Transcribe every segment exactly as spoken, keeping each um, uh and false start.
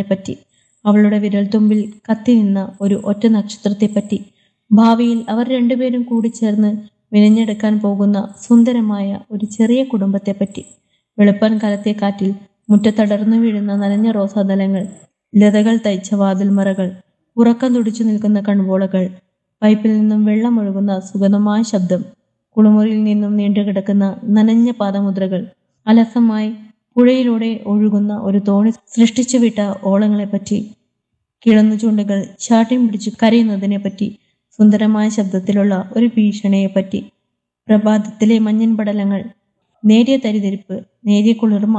ദിനങ്ങളെപ്പറ്റി, അവളുടെ വിരൽത്തുമ്പിൽ കത്തി നിന്ന ഒരു ഒറ്റ നക്ഷത്രത്തെപ്പറ്റി, ഭാവിയിൽ അവർ രണ്ടുപേരും കൂടി ചേർന്ന് വിനഞ്ഞെടുക്കാൻ പോകുന്ന സുന്ദരമായ ഒരു ചെറിയ കുടുംബത്തെപ്പറ്റി. വെളുപ്പൻ കാലത്തെ കാറ്റിൽ മുറ്റത്തടർന്നു വീഴുന്ന നനഞ്ഞ റോസാദലങ്ങൾ, ലതകൾ തയ്ച്ച വാതിൽമറകൾ, ഉറക്കം തുടിച്ചു നിൽക്കുന്ന കൺപോളകൾ, പൈപ്പിൽ നിന്നും വെള്ളമൊഴുകുന്ന സുഗതമായ ശബ്ദം, കുളിമുറിയിൽ നിന്നും നീണ്ടുകിടക്കുന്ന നനഞ്ഞ പാദമുദ്രകൾ, അലസമായി പുഴയിലൂടെ ഒഴുകുന്ന ഒരു തോണി സൃഷ്ടിച്ചുവിട്ട ഓളങ്ങളെപ്പറ്റി, കിളന്നു ചൂണ്ടുകൾ ചാട്ടിയും പിടിച്ചു കരയുന്നതിനെപ്പറ്റി, സുന്ദരമായ ശബ്ദത്തിലുള്ള ഒരു ഭീഷണിയെപ്പറ്റി, പ്രഭാതത്തിലെ മഞ്ഞൻ പടലങ്ങൾ, നേരിയ തരിതിരിപ്പ്, നേരിയ കുളിർമ.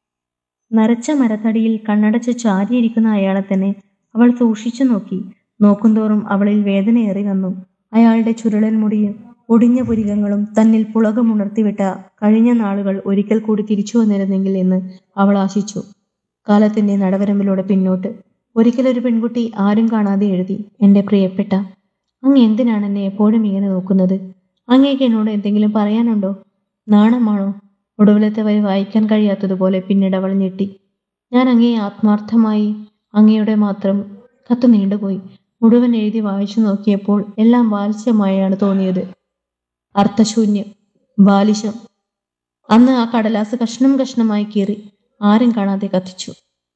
നരച്ച മരത്തടിയിൽ കണ്ണടച്ച് ചാരിയിരിക്കുന്ന അയാളെ തന്നെ അവൾ സൂക്ഷിച്ചു നോക്കി. നോക്കുന്തോറും അവളിൽ വേദനയേറി വന്നു. അയാളുടെ ചുരുളൻ മുടിയും ഒടിഞ്ഞ പുരികങ്ങളും തന്നിൽ പുളകമുണർത്തിവിട്ട കഴിഞ്ഞ നാളുകൾ ഒരിക്കൽ കൂടി തിരിച്ചു വന്നിരുന്നെങ്കിൽ എന്ന് അവൾ ആശിച്ചു. കാലത്തിന്റെ നടവരമ്പിലൂടെ പിന്നോട്ട് ഒരിക്കലൊരു പെൺകുട്ടി ആരും കാണാതെ എഴുതി, എന്റെ പ്രിയപ്പെട്ട, അങ്ങ് എന്തിനാണ് എന്നെ എപ്പോഴും ഇങ്ങനെ നോക്കുന്നത്? അങ്ങേക്ക് എന്നോട് എന്തെങ്കിലും പറയാനുണ്ടോ? നാണമാണോ? ഒടുവിലത്തെ വരി വായിക്കാൻ കഴിയാത്തതുപോലെ പിന്നീട് അവൾ ഞെട്ടി. ഞാൻ അങ്ങയെ ആത്മാർത്ഥമായി, അങ്ങയുടെ മാത്രം. കത്ത് നീണ്ടുപോയി. മുഴുവൻ എഴുതി വായിച്ചു നോക്കിയപ്പോൾ എല്ലാം ബാലിശമായാണ് തോന്നിയത്. അർത്ഥശൂന്യം, ബാലിശം. അന്ന് ആ കടലാസ് കഷ്ണം കഷ്ണമായി കീറി ആരും കാണാതെ കത്തിച്ചു.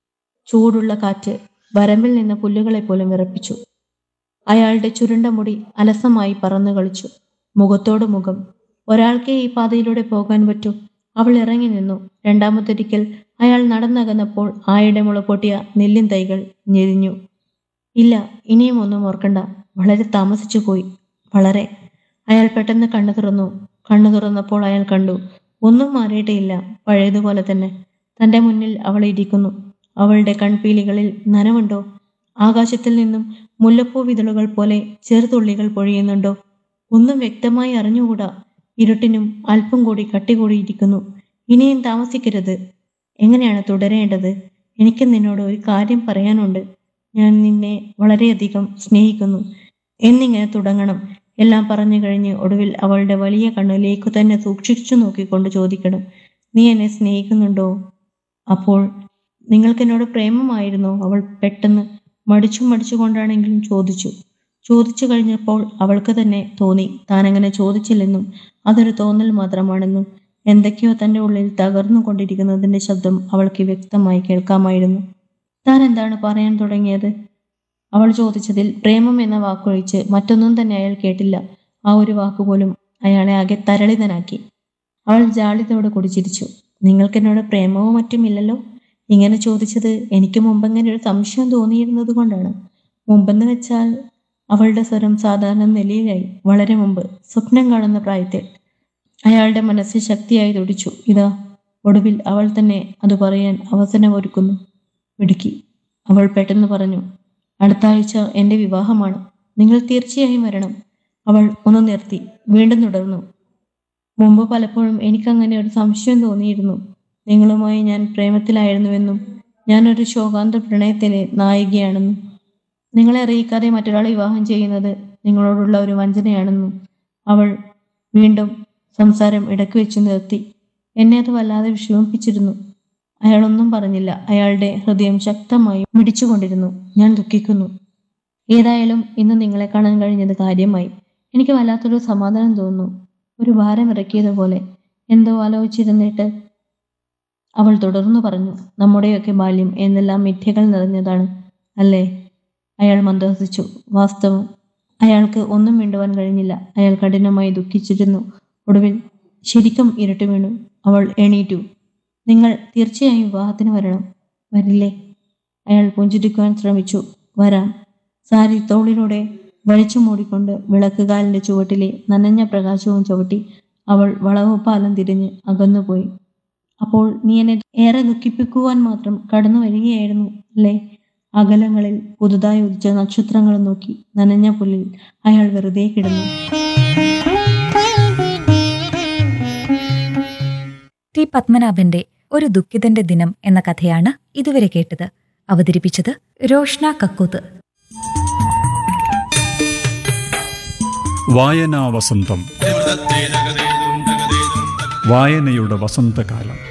ചൂടുള്ള കാറ്റ് വരമ്പിൽ നിന്ന് പുല്ലുകളെ പോലും വിറപ്പിച്ചു. അയാളുടെ ചുരുണ്ട മുടി അലസമായി പറന്നു കളിച്ചു. മുഖത്തോട് മുഖം. ഒരാൾക്കേ ഈ പാതയിലൂടെ പോകാൻ പറ്റൂ. അവൾ ഇറങ്ങി നിന്നു. രണ്ടാമതൊരിക്കൽ അയാൾ നടന്നകന്നപ്പോൾ ആയുടെ മുളപൊട്ടിയ നെല്ലിൻ തൈകൾ ഞെരിഞ്ഞു. ഇല്ല, ഇനിയും ഒന്നും ഓർക്കണ്ട. വളരെ താമസിച്ചു പോയി, വളരെ. അയാൾ പെട്ടെന്ന് കണ്ണു തുറന്നു. കണ്ണു തുറന്നപ്പോൾ അയാൾ കണ്ടു, ഒന്നും മാറിയിട്ടില്ല, പഴയതുപോലെ തന്നെ. തന്റെ മുന്നിൽ അവൾ ഇരിക്കുന്നു. അവളുടെ കൺപീലികളിൽ നനവുണ്ടോ? ആകാശത്തിൽ നിന്നും മുല്ലപ്പൂ വിതളുകൾ പോലെ ചെറുതുള്ളികൾ പൊഴിയുന്നുണ്ടോ? ഒന്നും വ്യക്തമായി അറിഞ്ഞുകൂടാ. ഇരുട്ടിനും അല്പം കൂടി കട്ടി കൂടിയിരിക്കുന്നു. ഇനിയും താമസിക്കരുത്. എങ്ങനെയാണ് തുടരേണ്ടത്? എനിക്ക് നിന്നോട് ഒരു കാര്യം പറയാനുണ്ട്. ഞാൻ നിന്നെ വളരെയധികം സ്നേഹിക്കുന്നു എന്നിങ്ങനെ തുടങ്ങണം. എല്ലാം പറഞ്ഞു കഴിഞ്ഞ് ഒടുവിൽ അവളുടെ വലിയ കണ്ണിലേക്ക് തന്നെ സൂക്ഷിച്ചു നോക്കിക്കൊണ്ട് ചോദിക്കണം, നീ എന്നെ സ്നേഹിക്കുന്നുണ്ടോ? അപ്പോൾ നിങ്ങൾക്കെന്നോട് പ്രേമമായിരുന്നോ? അവൾ പെട്ടെന്ന് മടിച്ചു മടിച്ചുകൊണ്ടാണെങ്കിലും ചോദിച്ചു. ചോദിച്ചു കഴിഞ്ഞപ്പോൾ അവൾക്ക് തന്നെ തോന്നി താനങ്ങനെ ചോദിച്ചില്ലെന്നും അതൊരു തോന്നൽ മാത്രമാണെന്നും. എന്തൊക്കെയോ തൻ്റെ ഉള്ളിൽ തകർന്നു കൊണ്ടിരിക്കുന്നതിൻ്റെ ശബ്ദം അവൾക്ക് വ്യക്തമായി കേൾക്കാമായിരുന്നു. താൻ എന്താണ് പറയാൻ തുടങ്ങിയത്? അവൾ ചോദിച്ചതിൽ പ്രേമം എന്ന വാക്കൊഴിച്ച് മറ്റൊന്നും തന്നെ അയാൾ കേട്ടില്ല. ആ ഒരു വാക്കുപോലും അയാളെ ആകെ തരളിതനാക്കി. അവൾ ജാളിതയോട് കുടിച്ചിരിച്ചു. നിങ്ങൾക്കെന്നോട് പ്രേമവും മറ്റുമില്ലല്ലോ? ഇങ്ങനെ ചോദിച്ചത് എനിക്ക് മുമ്പെങ്ങനെ ഒരു സംശയം തോന്നിയിരുന്നത് കൊണ്ടാണ്. മുമ്പെന്ന് വെച്ചാൽ അവളുടെ സ്വരം സാധാരണ നിലയിലായി. വളരെ മുമ്പ്, സ്വപ്നം കാണുന്ന പ്രായത്തിൽ. അയാളുടെ മനസ്സ് ശക്തിയായി തുടിച്ചു. ഇതാ ഒടുവിൽ അവൾ തന്നെ അത് പറയാൻ അവസരമൊരുക്കുന്നു. മിടുക്കി, അവൾ പെട്ടെന്ന് പറഞ്ഞു. അടുത്ത ആഴ്ച എൻ്റെ വിവാഹമാണ്. നിങ്ങൾ തീർച്ചയായും വരണം. അവൾ ഒന്ന് നിർത്തി. വീണ്ടും തുടർന്നു. മുമ്പ് പലപ്പോഴും എനിക്കങ്ങനെ ഒരു സംശയം തോന്നിയിരുന്നു. നിങ്ങളുമായി ഞാൻ പ്രേമത്തിലായിരുന്നുവെന്നും ഞാനൊരു ശോകാന്ത പ്രണയത്തിലെ നായികയാണെന്നും നിങ്ങളെ അറിയിക്കാതെ മറ്റൊരാളെ വിവാഹം ചെയ്യുന്നത് നിങ്ങളോടുള്ള ഒരു വഞ്ചനയാണെന്നും. അവൾ വീണ്ടും സംസാരം ഇടയ്ക്ക് വെച്ച് നിർത്തി. എന്നെ അത് വല്ലാതെ വിഷമിപ്പിച്ചിരുന്നു. അയാളൊന്നും പറഞ്ഞില്ല. അയാളുടെ ഹൃദയം ശക്തമായി മിടിച്ചുകൊണ്ടിരുന്നു. ഞാൻ ദുഃഖിക്കുന്നു. ഏതായാലും ഇന്ന് നിങ്ങളെ കാണാൻ കഴിഞ്ഞത് കാര്യമായി. എനിക്ക് വല്ലാത്തൊരു സമാധാനം തോന്നുന്നു. ഒരു ഭാരം ഇറക്കിയതുപോലെ. എന്തോ ആലോചിച്ചിരുന്നിട്ട് അവൾ തുടർന്നു പറഞ്ഞു. നമ്മുടെയൊക്കെ ബാല്യം എന്നെല്ലാം മിഥ്യകൾ നിറഞ്ഞതാണ് അല്ലേ? അയാൾ മന്ദഹസിച്ചു. വാസ്തവം. അയാൾക്ക് ഒന്നും മിണ്ടുവാൻ കഴിഞ്ഞില്ല. അയാൾ കഠിനമായി ദുഃഖിച്ചിരുന്നു. ഒടുവിൽ ശരിക്കും ഇരുട്ട് വീണു. അവൾ എണീറ്റു. നിങ്ങൾ തീർച്ചയായും വിവാഹത്തിന് വരണം, വരില്ലേ? അയാൾ പുഞ്ചിരിക്കുവാൻ ശ്രമിച്ചു. വരാം. സാരി തോളിലൂടെ വലിച്ചു മൂടിക്കൊണ്ട് വിളക്കുകാലിന്റെ ചുവട്ടിലെ നനഞ്ഞ പ്രകാശവും ചവിട്ടി അവൾ വളവുപാലം തിരിഞ്ഞ് അകന്നുപോയി. അപ്പോൾ നീ എന്നെ ഏറെ ദുഃഖിപ്പിക്കുവാൻ മാത്രം കടന്നു വരികയായിരുന്നു അല്ലേ? അകലങ്ങളിൽ പുതുതായി ഉദിച്ച നക്ഷത്രങ്ങൾ നോക്കി നനഞ്ഞ പുല്ലിൽ അയാൾ വെറുതെ കിടന്നു. ടി പത്മനാഭന്റെ ഒരു ദുഃഖിതന്റെ ദിനം എന്ന കഥയാണ് ഇതുവരെ കേട്ടത്. അവതരിപ്പിച്ചത് രോഷ്ന കക്കൂത്ത്. വായനാ വസന്തം. വായനയുടെ വസന്തകാലം.